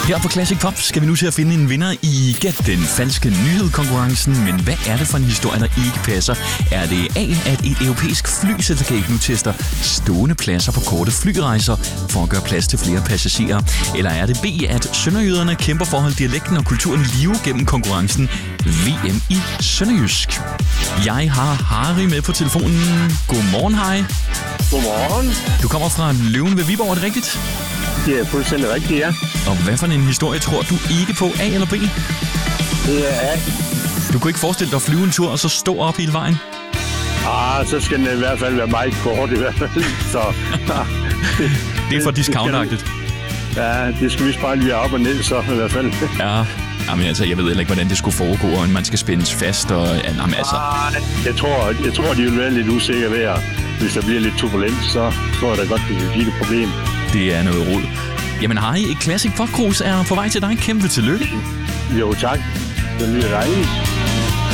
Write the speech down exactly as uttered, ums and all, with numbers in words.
Her på Classic Pop skal vi nu til at finde en vinder i Gæt den falske nyhed-konkurrencen. Men hvad er det for en historie, der ikke passer? Er det A, at et europæisk flyselskab nu tester stående pladser på korte flyrejser for at gøre plads til flere passagerer? Eller er det B, at sønderjyderne kæmper for at holde dialekten og kulturen i live gennem konkurrencen V M i Sønderjysk? Jeg har Harry med på telefonen. Godmorgen, Harry. Godmorgen. Du kommer fra Løven ved Viborg, er det rigtigt? Det er fuldstændig rigtigt, ja. Og hvad for en historie tror du ikke på, A eller B? Det er A. Du kunne ikke forestille dig at flyve en tur og så stå op hele vejen? Ah, så skal den i hvert fald være meget kort i hvert fald. Så, det er for discountagtigt. Ja, det skal vi bare lige op og ned så i hvert fald. Ja, jamen, altså, jeg ved heller ikke, hvordan det skulle foregå, og man skal spændes fast. Og, ja, jamen, altså. Jeg tror, jeg tror, de vil være lidt usikre ved, at hvis der bliver lidt turbulent, så tror jeg da godt, det vil blive et problem. Det er noget rod. Jamen Harry, et Classic Pop Cruise er på vej til dig. Kæmpe tillykke. Jo, tak. Det lyder dejligt.